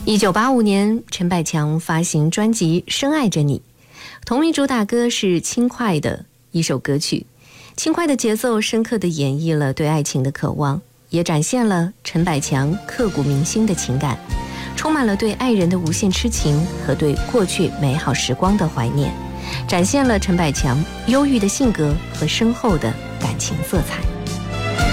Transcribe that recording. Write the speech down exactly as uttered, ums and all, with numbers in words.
一九八五年，陈百强发行专辑《深爱着你》，同名主打歌是轻快的一首歌曲，轻快的节奏深刻地演绎了对爱情的渴望，也展现了陈百强刻骨铭心的情感，充满了对爱人的无限痴情和对过去美好时光的怀念，展现了陈百强忧郁的性格和深厚的感情色彩。